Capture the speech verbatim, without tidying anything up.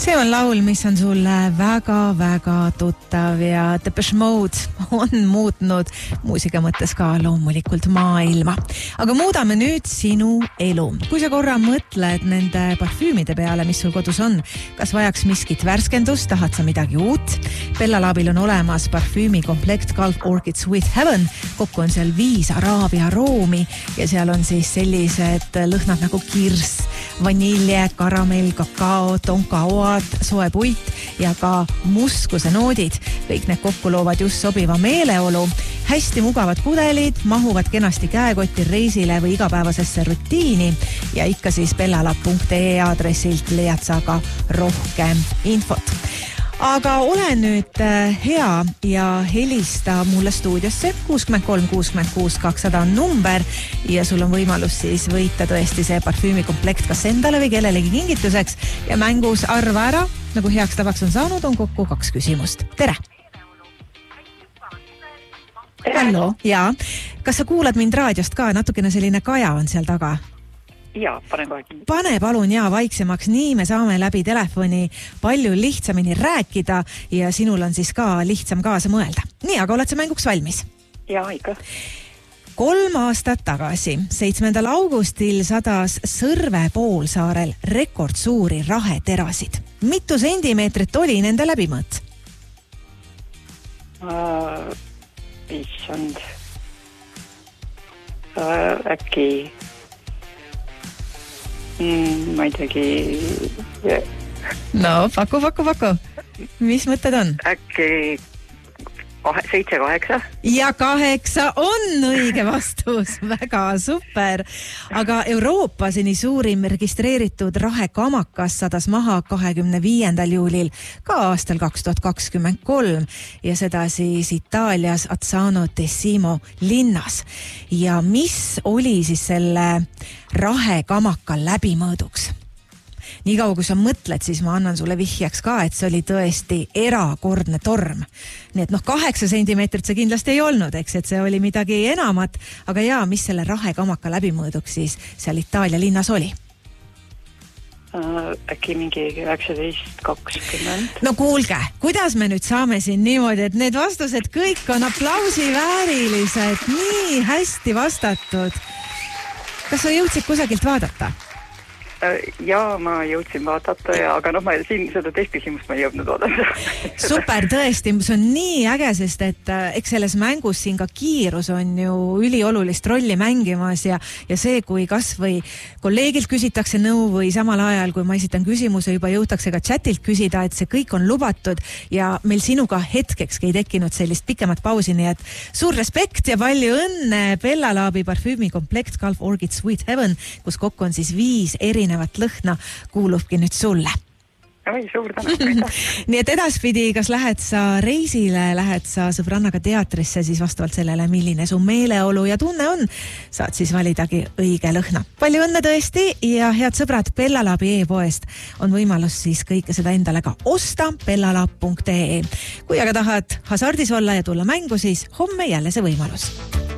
See on laul, mis on sulle väga-väga tuttav ja Depeche Mode on muutnud muusika mõttes ka loomulikult maailma. Aga muudame nüüd sinu elu. Kui sa korra mõtled nende parfüümide peale, mis sul kodus on, kas vajaks miskit värskendust, tahad sa midagi uut? Bella Labil on olemas parfüümi komplekt Gulf Orchid Sweet Heaven. Kokku on seal viis araabia aroomi ja seal on siis sellised lõhnad nagu kirss, vanilje, karamell, kakao, tonkaoad, soe puit ja ka muskuse noodid. Kõik need kokku loovad just sobiva meeleolu. Hästi mugavad pudelid, mahuvad kenasti käekotti reisile või igapäevasesse rutiini ja ikka siis bellalab punkt ee aadressilt leiad sa ka rohkem infot. Aga ole nüüd hea ja helista mulle stuudiosse. kuus kolm kuus kuus kakssada on number ja sul on võimalus siis võita tõesti see parfüümikomplekt kas endale või kellelegi kingituseks. Ja mängus arva ära, nagu heaks tavaks on saanud, on kokku kaks küsimust. Tere! Hallo, jaa. Kas sa kuulad mind raadiost ka? Natukene selline kaja on seal taga. Jaa, pane kohe kinni. Pane palun jaa vaiksemaks, nii me saame läbi telefoni palju lihtsamini rääkida ja sinul on siis ka lihtsam kaasa mõelda. Nii, aga oled sa mänguks valmis? Jaa, ikka. Kolm aastat tagasi, seitsmendal augustil sadas Sõrve poolsaarel rekordsuuri raheterasid. Mitu sentimeetrit oli nende läbimõõt? Uh, issand. Uh, äkki... Mm, ma ei teagi... No, paku, paku, paku. Mis mõtted on? Äkki kahe, seitse, kaheksa. Ja kaheksa on õige vastus. Väga super. Aga Euroopa seni suurim registreeritud rahekamakas sadas maha kahekümne viiendal juulil ka aastal kaks tuhat kakskümmend kolm ja seda siis Itaalias Azzano Tessimo linnas. Ja mis oli siis selle rahekamaka läbimõõduks? Nii kaua, kui sa mõtled, siis ma annan sulle vihjaks ka, et see oli tõesti erakordne torm. Nii et noh, kaheksa sentimeetrit see kindlasti ei olnud, eks, et see oli midagi enamat, aga jaa, mis selle rahekamaka läbimõõduks siis seal Itaalia linnas oli? Uh, äkki mingi üheksateist kakskümmend. No kuulge, kuidas me nüüd saame siin niimoodi, et need vastused kõik on aplausi väärilised, nii hästi vastatud. Kas sa jõudsid kusagilt vaadata? Jaa, ma jõudsin vaadata, ja, aga noh, ma siin seda teist küsimust ma ei jõudnud vaadata. Super, tõesti, see on nii äge, sest et eks selles mängus siin ka kiirus on ju üliolulist rolli mängimas ja, ja see, kui kas või kolleegilt küsitakse nõu või samal ajal, kui ma esitan küsimuse, juba jõutakse ka chatilt küsida, et see kõik on lubatud ja meil sinuga hetkekski ei tekkinud sellist pikemat pausi, nii et suur respekt ja palju õnne Bella Labi parfüümikomplekt Gulf Orchid Sweet Heaven, kus kokku on siis viis eri erinevat lõhna kuulubki nüüd sulle. Oi, suur tänu. Nii et edaspidi, kas lähed sa reisile, lähed sa sõbrannaga teatrisse, siis vastavalt sellele, milline su meeleolu ja tunne on, saad siis validagi õige lõhna. Palju õnne tõesti ja head sõbrad, Bella Labi e-poest on võimalus siis kõike seda endale ka osta bellalab punkt ee. Kui aga tahad hasardis olla ja tulla mängu, siis homme jälle see võimalus.